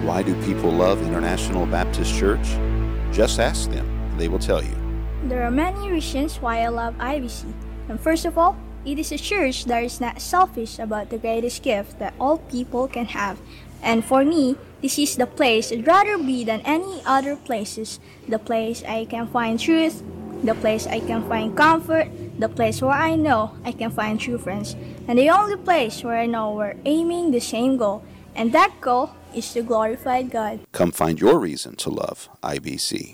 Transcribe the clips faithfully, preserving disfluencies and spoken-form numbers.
Why do people love International Baptist Church? Just ask them, and they will tell you. There are many reasons why I love I B C. And first of all, it is a church that is not selfish about the greatest gift that all people can have. And for me, this is the place I'd rather be than any other places. The place I can find truth, the place I can find comfort, the place where I know I can find true friends, and the only place where I know we're aiming the same goal. And that goal is to glorify God. Come find your reason to love I B C.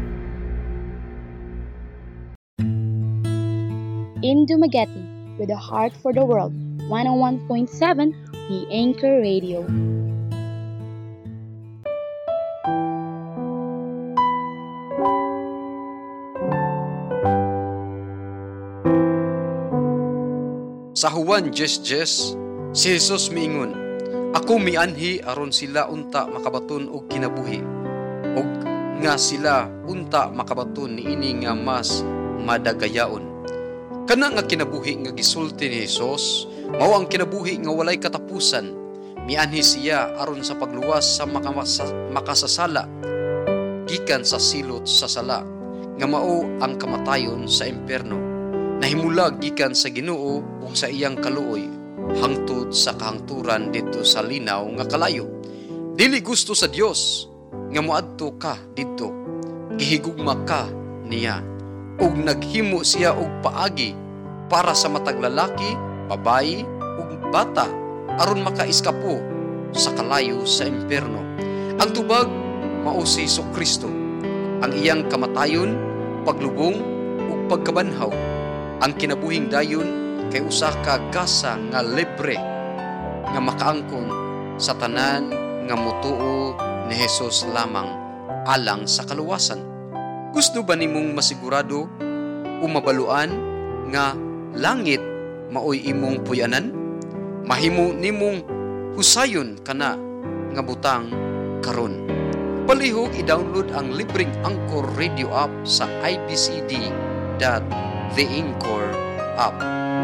In Dumaguete, with a heart for the world, one oh one point seven, The Anchor Radio. Sa Juan Jes Jes, si Jesus miingon, ako mianhi aron sila unta makabaton og kinabuhi, og nga sila unta makabaton niini nga mas madagayaon. Kana nga kinabuhi nga gisulti ni Jesus, mao ang kinabuhi nga walay katapusan. Mianhi siya aron sa pagluwas sa makamasa, makasasala gikan sa silot sa sala, nga mao ang kamatayon sa impierno. Nahimulag gikan sa Ginoo ug sa iyang kaluoy hangtod sa kahangturan dito sa linaw nga kalayo. Dili gusto sa Dios nga moadto ka didto, gihigugma ka niya ug naghimo siya og paagi para sa matag lalaki, babayi ug bata aron makaiskapo sa kalayo sa impierno. Ang tubag mao si Kristo, ang iyang kamatayon, paglubong ug pagkabanhaw. Ang kinabuhing dayon kay usa ka gasa nga libre nga makaangkon sa tanan nga motuo ni Jesus lamang alang sa kaluwasan. Gusto ba nimong masigurado o mabaluan nga langit maoy imong puyanan? Mahimo nimong husayon kana nga butang karon. Palihog i-download ang libreng Anchor Radio app sa I B C D dot The Anchor app.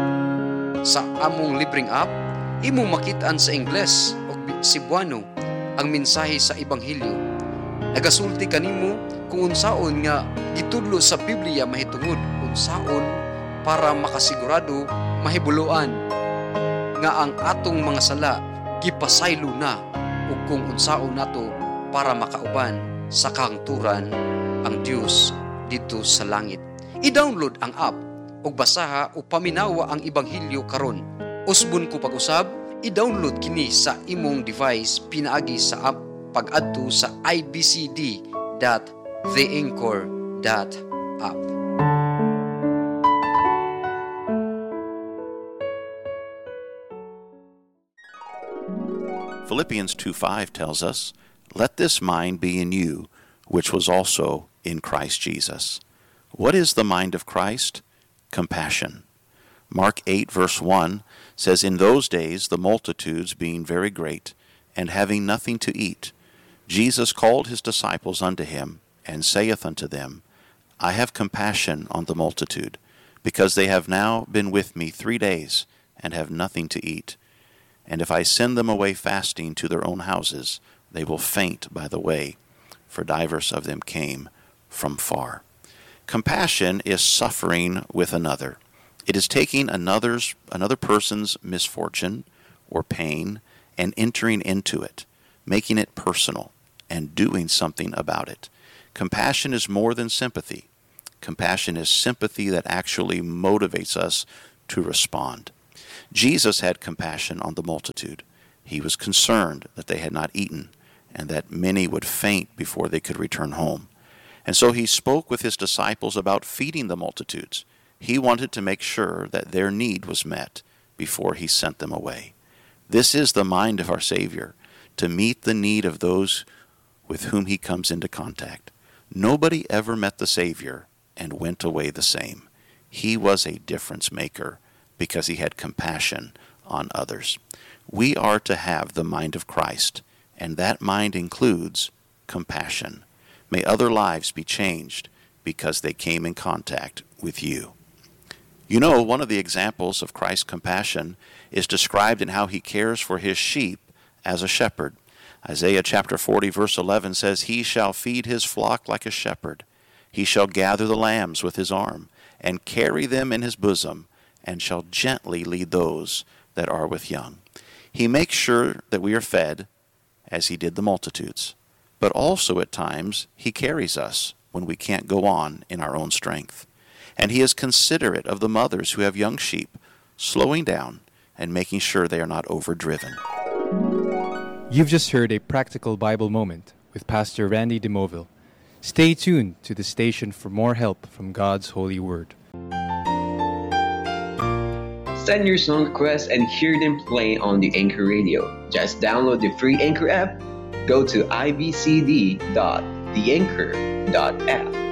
Sa among libreng app, imong makitaan sa Ingles o Cebuano ang mensahe sa Ebanghelyo. Nagasulti kanimo kung unsaon nga gitudlo sa Biblia mahitungod unsaon para makasigurado mahibuluan nga ang atong mga sala gipasaylo na ug kung unsaon nato para makauban sa kahangturan ang Dios dito sa langit. I-download ang app ug basaha o paminawa ang Ebanghelyo karon. Usbon ko pag-usab, i-download kini sa imong device pinaagi sa app pag-adto sa I B C D dot the anchor dot app. Philippians two five tells us, "Let this mind be in you, which was also in Christ Jesus." What is the mind of Christ? Compassion. Mark eight verse one says, "In those days the multitudes being very great, and having nothing to eat, Jesus called his disciples unto him, and saith unto them, I have compassion on the multitude, because they have now been with me three days, and have nothing to eat. And if I send them away fasting to their own houses, they will faint by the way, for divers of them came from far." Compassion is suffering with another. It is taking another's another person's misfortune or pain and entering into it, making it personal, and doing something about it. Compassion is more than sympathy. Compassion is sympathy that actually motivates us to respond. Jesus had compassion on the multitude. He was concerned that they had not eaten, and that many would faint before they could return home. And so he spoke with his disciples about feeding the multitudes. He wanted to make sure that their need was met before he sent them away. This is the mind of our Savior, to meet the need of those with whom he comes into contact. Nobody ever met the Savior and went away the same. He was a difference maker because he had compassion on others. We are to have the mind of Christ, and that mind includes compassion. May other lives be changed because they came in contact with you. You know, one of the examples of Christ's compassion is described in how he cares for his sheep as a shepherd. Isaiah chapter forty verse eleven says, He shall feed his flock like a shepherd. He shall gather the lambs with his arm, and carry them in his bosom, and shall gently lead those that are with young. He makes sure that we are fed, as he did the multitudes. But also at times he carries us when we can't go on in our own strength. And he is considerate of the mothers who have young sheep, slowing down and making sure they are not overdriven. You've just heard a practical Bible moment with Pastor Randy DeMoville. Stay tuned to the station for more help from God's holy word. Send your song requests and hear them play on the Anchor Radio. Just download the free Anchor app, go to i b c d dot the anchor dot app,